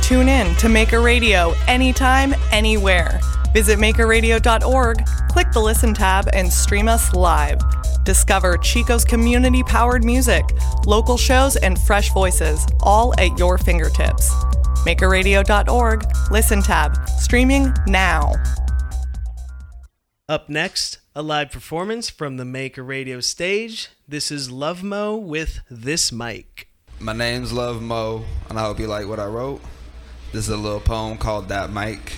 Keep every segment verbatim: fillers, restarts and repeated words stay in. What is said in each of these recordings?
Tune in to Maker Radio anytime, anywhere. Visit maker radio dot org, click the Listen tab, and stream us live. Discover Chico's community-powered music, local shows, and fresh voices, all at your fingertips. maker radio dot org, Listen tab, streaming now. Up next, a live performance from the Maker Radio stage. This is Love Mo with This Mic. My name's Love Mo, and I hope you like what I wrote. This is a little poem called That Mic.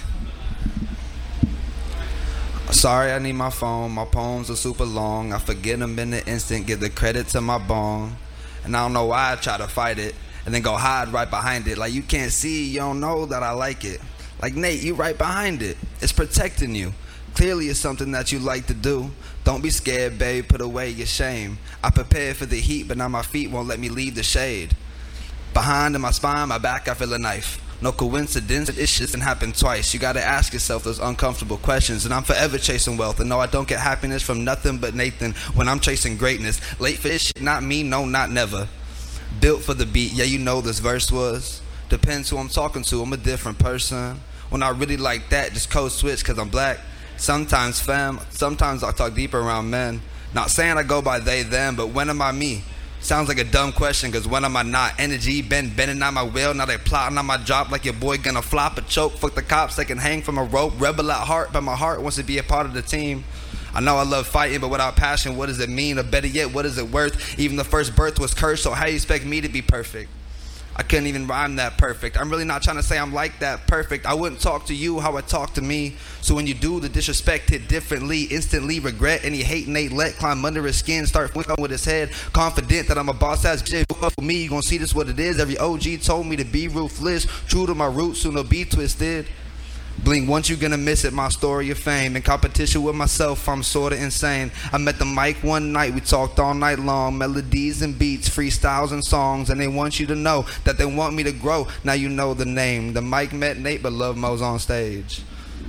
Sorry, I need my phone. My poems are super long. I forget them in the instant, give the credit to my bong. And I don't know why I try to fight it and then go hide right behind it. Like you can't see, you don't know that I like it. Like Nate, you right behind it. It's protecting you. Clearly it's something that you like to do. Don't be scared, babe, put away your shame. I prepared for the heat, but now my feet won't let me leave the shade. Behind in my spine, my back, I feel a knife. No coincidence, it shit can happen twice. You gotta ask yourself those uncomfortable questions. And I'm forever chasing wealth. And no, I don't get happiness from nothing but Nathan when I'm chasing greatness. Late for this shit, not me, no, not never. Built for the beat, yeah, you know this verse was. Depends who I'm talking to, I'm a different person. When I really like that, just code switch cause I'm black. Sometimes fam, sometimes I talk deeper around men. Not saying I go by they, them, but when am I me? Sounds like a dumb question, cause when am I not? Energy been bending on my wheel, now they plotting on my drop like your boy gonna flop a choke. Fuck the cops, they can hang from a rope. Rebel at heart, but my heart wants to be a part of the team. I know I love fighting, but without passion, what does it mean? Or better yet, what is it worth? Even the first birth was cursed, so how you expect me to be perfect? I couldn't even rhyme that perfect. I'm really not trying to say I'm like that perfect. I wouldn't talk to you how I talk to me. So when you do, the disrespect hit differently. Instantly regret any hate Nate let climb under his skin, start flicking with his head. Confident that I'm a boss ass bitch. For me, you gon' see this what it is. Every O G told me to be ruthless. True to my roots, soon to be twisted. Blink, once you gonna miss it, my story of fame. In competition with myself, I'm sorta insane. I met the mic one night, we talked all night long. Melodies and beats, freestyles and songs. And they want you to know that they want me to grow. Now you know the name. The mic met Nate, but Love Mo's on stage.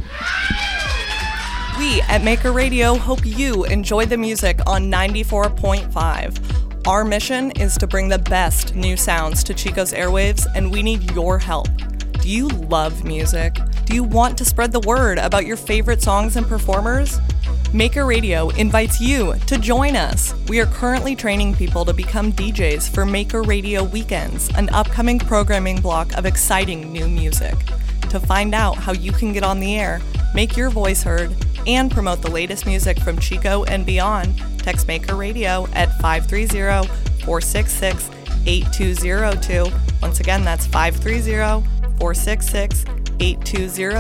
We at Maker Radio hope you enjoy the music on ninety-four point five. Our mission is to bring the best new sounds to Chico's airwaves, and we need your help. Do you love music? Do you want to spread the word about your favorite songs and performers? Maker Radio invites you to join us. We are currently training people to become D Js for Maker Radio Weekends, an upcoming programming block of exciting new music. To find out how you can get on the air, make your voice heard, and promote the latest music from Chico and beyond, text Maker Radio at five three zero, four six six, eight two zero two. Once again, that's five three zero, four six six, eight two zero two.